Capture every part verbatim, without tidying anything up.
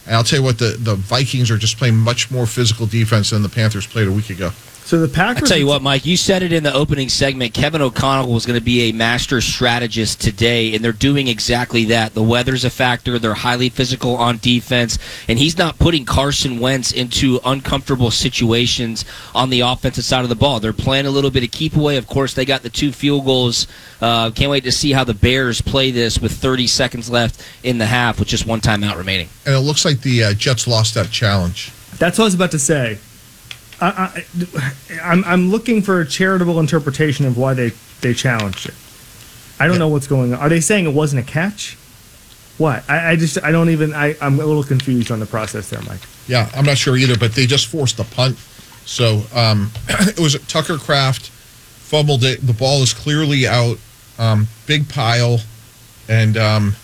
And I'll tell you what, the, the Vikings are just playing much more physical defense than the Panthers played a week ago. So the Packers. I'll tell you what, Mike, you said it in the opening segment. Kevin O'Connell was going to be a master strategist today, and they're doing exactly that. The weather's a factor. They're highly physical on defense, and he's not putting Carson Wentz into uncomfortable situations on the offensive side of the ball. They're playing a little bit of keep away. Of course, they got the two field goals. Uh, can't wait to see how the Bears play this with thirty seconds left in the half with just one timeout remaining. And it looks like the uh, Jets lost that challenge. That's what I was about to say. I, I, I'm, I'm looking for a charitable interpretation of why they, they challenged it. I don't yeah. know what's going on. Are they saying it wasn't a catch? What? I, I just I don't even I, I'm a little confused on the process there, Mike. Yeah, I'm not sure either, but they just forced the punt. So um, it was Tucker Kraft fumbled it. The ball is clearly out. Um, big pile. And um,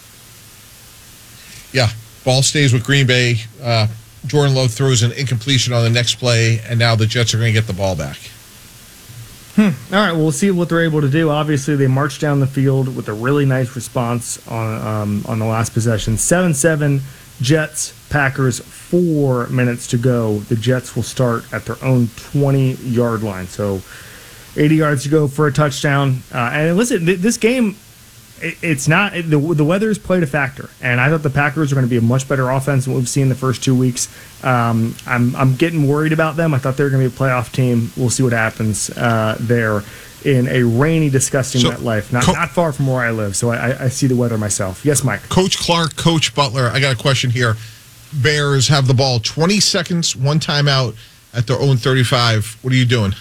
yeah, ball stays with Green Bay. Uh, Jordan Love throws an incompletion on the next play, and now the Jets are going to get the ball back. Hmm. All right, well, we'll see what they're able to do. Obviously, they marched down the field with a really nice response on um, on the last possession. seven seven, Jets, Packers, four minutes to go. The Jets will start at their own twenty-yard line. So eighty yards to go for a touchdown. Uh, and listen, th- this game... It's not the the weather's played a factor, and I thought the Packers were going to be a much better offense than what we've seen the first two weeks. Um, I'm I'm getting worried about them. I thought they were going to be a playoff team. We'll see what happens uh, there in a rainy, disgusting so, MetLife, not Co- not far from where I live. So I, I see the weather myself. Yes, Mike. Coach Clark, Coach Butler. I got a question here. Bears have the ball, twenty seconds, one timeout at their own thirty-five. What are you doing?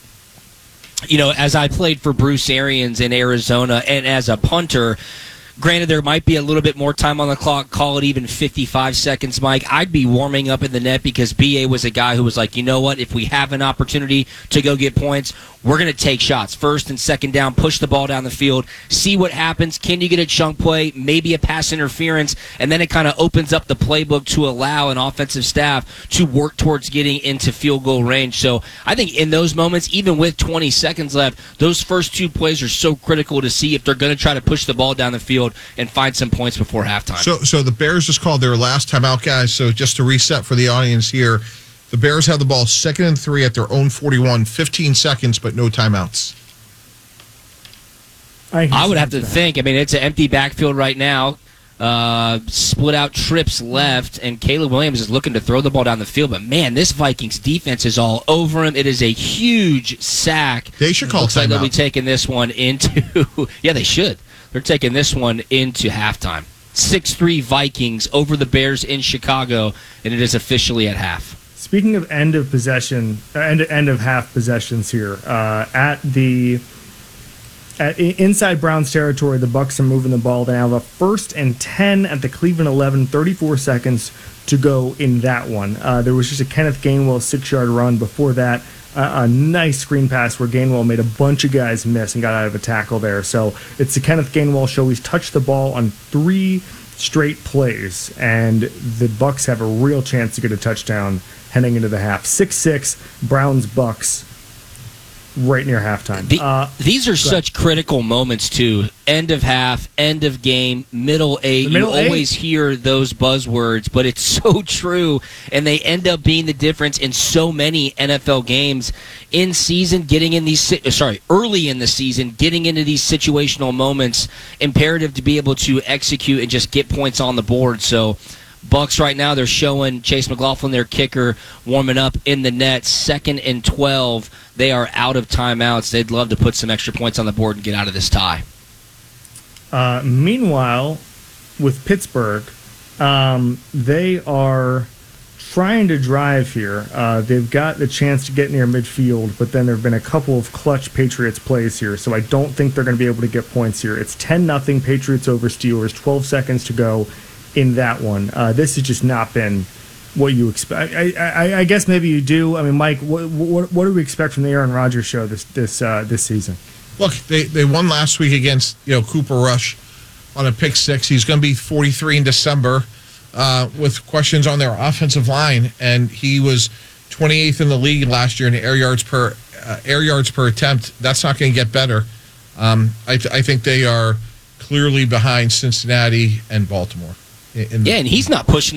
You know, as I played for Bruce Arians in Arizona and as a punter, granted there might be a little bit more time on the clock, call it even fifty-five seconds, Mike, I'd be warming up in the net because B A was a guy who was like, you know what, if we have an opportunity to go get points, we're going to take shots. First and second down, push the ball down the field, see what happens. Can you get a chunk play, maybe a pass interference, and then it kind of opens up the playbook to allow an offensive staff to work towards getting into field goal range. So I think in those moments, even with twenty seconds left, those first two plays are so critical to see if they're going to try to push the ball down the field and find some points before halftime. So, so the Bears just called their last timeout, guys. So just to reset for the audience here, the Bears have the ball second and three at their own forty-one, fifteen seconds, but no timeouts. I, I would have to that. think. I mean, it's an empty backfield right now. Uh, split out trips left, and Caleb Williams is looking to throw the ball down the field. But, man, this Vikings defense is all over him. It is a huge sack. They should call Looks timeout. like they'll be taking this one into – yeah, they should. They're taking this one into halftime. six three Vikings over the Bears in Chicago, and it is officially at half. Speaking of end of possession, uh, end end of half possessions here, uh, at the at inside Browns territory, the Bucs are moving the ball. They have a first and ten at the Cleveland eleven, thirty-four seconds to go in that one. Uh, there was just a Kenneth Gainwell six-yard run before that. Uh, a nice screen pass where Gainwell made a bunch of guys miss and got out of a tackle there. So it's the Kenneth Gainwell show. He's touched the ball on three straight plays, and the Bucs have a real chance to get a touchdown heading into the half. six six, Browns Bucs, right near halftime. The, uh, these are such critical moments, too. End of half, end of game, middle eight. Middle you eight. always hear those buzzwords, but it's so true, and they end up being the difference in so many N F L games in season, getting in these, sorry, early in the season, getting into these situational moments, imperative to be able to execute and just get points on the board. So Bucs right now, they're showing Chase McLaughlin, their kicker, warming up in the net. Second and twelve. They are out of timeouts. They'd love to put some extra points on the board and get out of this tie. Uh, meanwhile, with Pittsburgh, um, they are trying to drive here. Uh, they've got the chance to get near midfield, but then there have been a couple of clutch Patriots plays here, so I don't think they're going to be able to get points here. It's ten nothing Patriots over Steelers, twelve seconds to go in that one. Uh, this has just not been what you expect. I, I, I guess maybe you do. I mean, Mike, what, what, what do we expect from the Aaron Rodgers show this this uh, this season? Look, they, they won last week against you know Cooper Rush on a pick six. He's going to be forty-three in December uh, with questions on their offensive line, and he was twenty-eighth in the league last year in air yards per uh, air yards per attempt. That's not going to get better. Um, I, th- I think they are clearly behind Cincinnati and Baltimore. In the- yeah, and he's not pushing